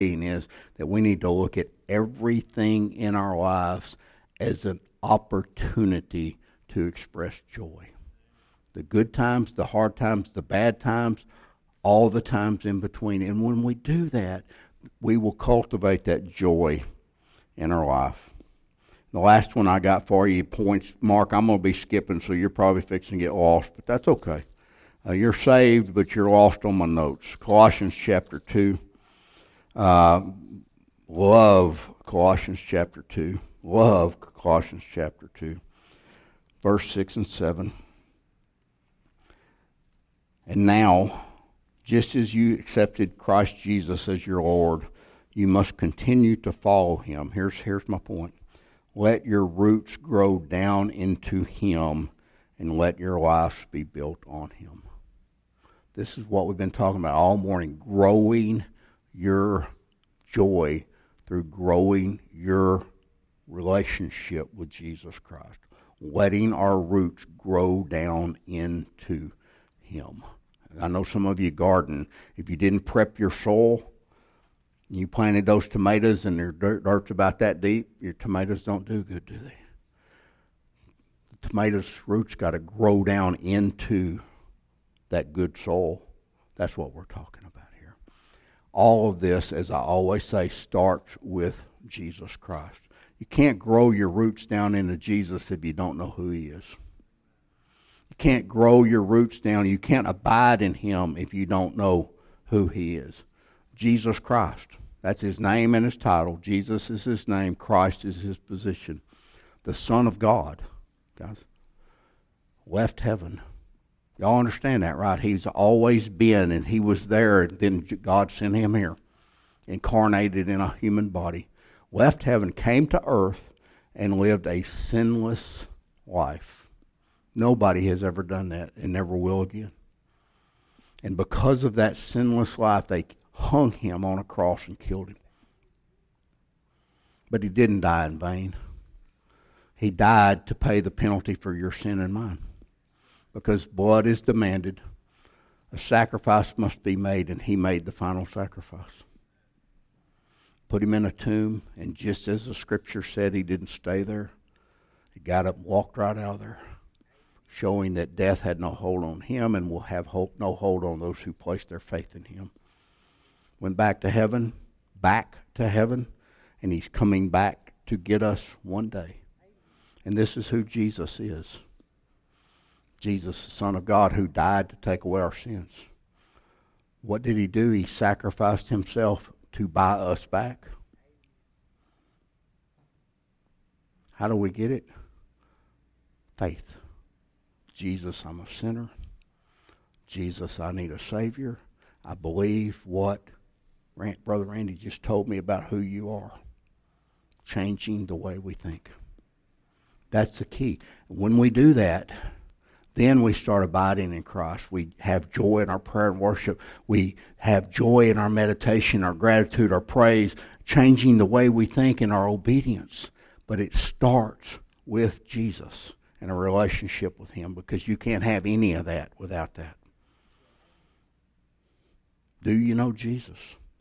is that we need to look at everything in our lives as an opportunity to express joy. The good times, the hard times, the bad times, all the times in between. And when we do that, we will cultivate that joy in our life. The last one I got for you, points. Mark, I'm going to be skipping, so you're probably fixing to get lost, but that's okay. You're saved, but you're lost on my notes. Colossians chapter 2. Love Colossians chapter 2. Love Colossians chapter 2. Verse 6 and 7. And now, just as you accepted Christ Jesus as your Lord, you must continue to follow him. Here's my point. Let your roots grow down into him, and let your lives be built on him. This is what we've been talking about all morning, growing your joy through growing your relationship with Jesus Christ, letting our roots grow down into him. I know some of you garden. If you didn't prep your soil, you planted those tomatoes and their dirt's about that deep, your tomatoes don't do good, do they? The tomatoes' roots got to grow down into that good soil. That's what we're talking about here. All of this, as I always say, starts with Jesus Christ. You can't grow your roots down into Jesus if you don't know who he is. You can't grow your roots down. You can't abide in him if you don't know who he is. Jesus Christ. That's his name and his title. Jesus is his name. Christ is his position. The Son of God, guys, left heaven. Y'all understand that, right? He's always been, and he was there, and then God sent him here, incarnated in a human body, left heaven, came to earth, and lived a sinless life. Nobody has ever done that and never will again. And because of that sinless life, they hung him on a cross and killed him. But he didn't die in vain. He died to pay the penalty for your sin and mine. Because blood is demanded, a sacrifice must be made, and he made the final sacrifice. Put him in a tomb, and just as the scripture said, he didn't stay there. He got up and walked right out of there, showing that death had no hold on him and will have no hold on those who place their faith in him. Went back to heaven, and he's coming back to get us one day. And this is who Jesus is. Jesus, the Son of God, who died to take away our sins. What did he do? He sacrificed himself to buy us back. How do we get it? Faith. Jesus, I'm a sinner. Jesus, I need a Savior. I believe what Brother Randy just told me about who you are. Changing the way we think. That's the key. When we do that, then we start abiding in Christ. We have joy in our prayer and worship. We have joy in our meditation, our gratitude, our praise, changing the way we think in our obedience. But it starts with Jesus and a relationship with him, because you can't have any of that without that. Do you know Jesus?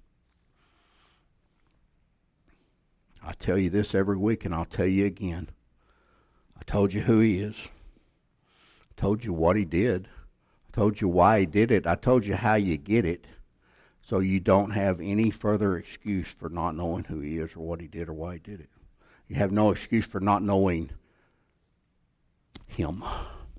I tell you this every week, and I'll tell you again. I told you who he is. I told you what he did. I told you why he did it. I told you how you get it, so you don't have any further excuse for not knowing who he is or what he did or why he did it. You have no excuse for not knowing him.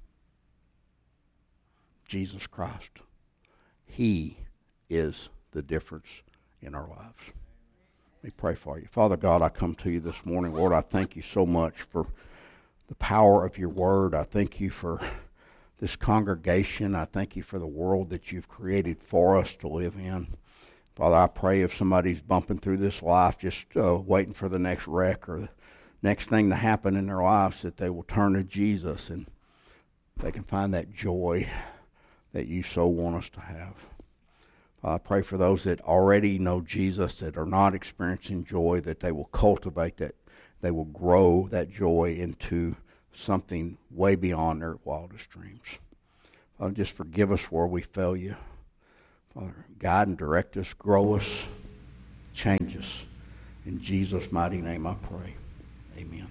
Jesus Christ. He is the difference in our lives. Let me pray for you. Father God, I come to you this morning. Lord, I thank you so much for the power of your word. I thank you for this congregation. I thank you for the world that you've created for us to live in. Father, I pray if somebody's bumping through this life just waiting for the next wreck or the next thing to happen in their lives, that they will turn to Jesus and they can find that joy that you so want us to have. I pray for those that already know Jesus, that are not experiencing joy, that they will cultivate that. They will grow that joy into something way beyond their wildest dreams. Father, just forgive us where we fail you. Father, guide and direct us, grow us, change us. In Jesus' mighty name I pray. Amen.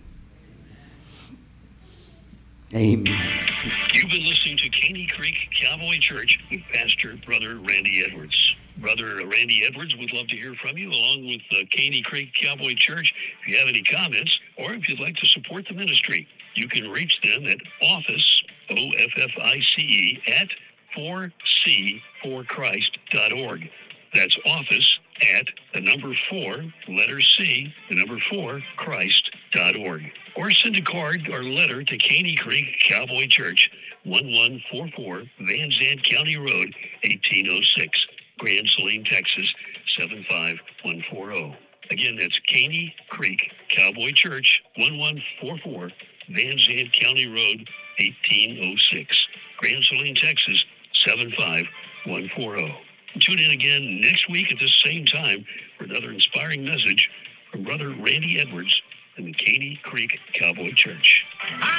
Amen. You've been listening to Caney Creek Cowboy Church with Pastor Brother Randy Edwards. Brother Randy Edwards would love to hear from you, along with Caney Creek Cowboy Church. If you have any comments, or if you'd like to support the ministry, you can reach them at office, OFFICE, at 4c4christ.org. That's office at the number 4, letter C, the number 4, Christ.org. Or send a card or letter to Caney Creek Cowboy Church, 1144 Van Zandt County Road, 1806, Grand Saline, Texas, 75140. Again, that's Caney Creek Cowboy Church, 1144 Van Zandt County Road, 1806, Grand Saline, Texas, 75140. Tune in again next week at this same time for another inspiring message from Brother Randy Edwards and the Caney Creek Cowboy Church.